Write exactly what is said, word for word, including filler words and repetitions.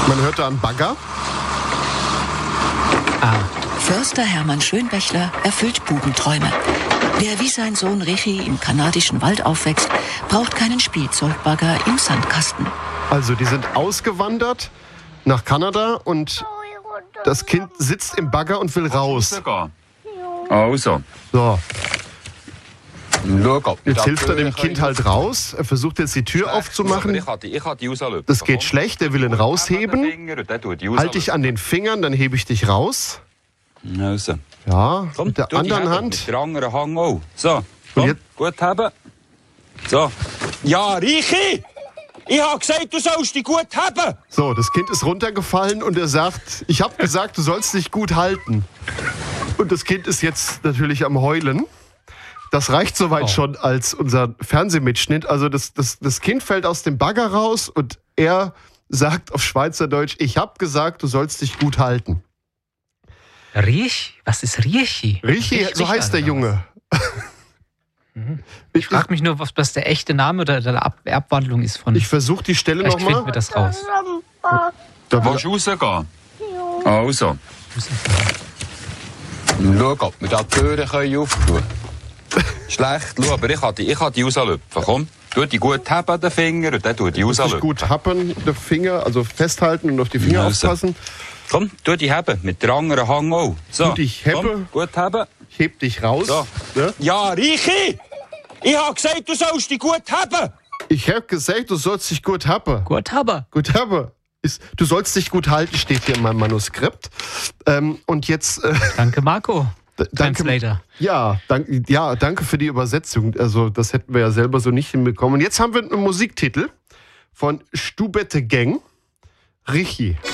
Man hört da einen Bagger. Ah. Förster Hermann Schönbächler erfüllt Bubenträume. Wer wie sein Sohn Richie im kanadischen Wald aufwächst, braucht keinen Spielzeugbagger im Sandkasten. Also die sind ausgewandert nach Kanada und das Kind sitzt im Bagger und will raus. Also. So. Jetzt hilft er dem Kind halt raus. Er versucht jetzt die Tür aufzumachen. Das geht schlecht, er will ihn rausheben. Halt dich an den Fingern, dann hebe ich dich raus. Also. Ja, mit der anderen Hand. Mit der anderen Hand auch. So, komm, jetzt? gut haben. So. Ja, Richi! Ich habe gesagt, du sollst dich gut haben. So, das Kind ist runtergefallen und er sagt, ich habe gesagt, du sollst dich gut halten. Und das Kind ist jetzt natürlich am Heulen. Das reicht soweit oh. schon als unser Fernsehmitschnitt. Also das, das, das Kind fällt aus dem Bagger raus und er sagt auf Schweizerdeutsch, ich habe gesagt, du sollst dich gut halten. Riech? Was ist Riechi? Riechi, Riech, so heißt der Junge. Mhm. Ich frage mich nur, was das der echte Name oder der Ab- Abwandlung ist von. Ich versuche die Stelle nochmal. Vielleicht finden wir das raus. Da willst du rausgehen? Also. Schau, ob wir da die Türen auftun können. Schlecht, schau, aber ich kann die, ich kann die rauslüpfen. Komm, tu die gut haben, den Finger, und dann tu die rauslüpfen. Gut haben, den Finger, also festhalten und auf die Finger also. aufpassen. Komm, tu die haben, mit der anderen Hand auch. So, tu dich hebe. Komm, gut haben. Ich heb dich raus. So. Ja, ja, Richi! Ich hab gesagt, du sollst dich gut haben. Ich hab gesagt, du sollst dich gut haben. Gut haben. Gut haben. Ist, du sollst dich gut halten, steht hier in meinem Manuskript. Ähm, und jetzt... Äh, danke, Marco. D- danke, Translator. Ja, dank, ja, danke für die Übersetzung. Also das hätten wir ja selber so nicht hinbekommen. Und jetzt haben wir einen Musiktitel von Stubette Gang, Richi.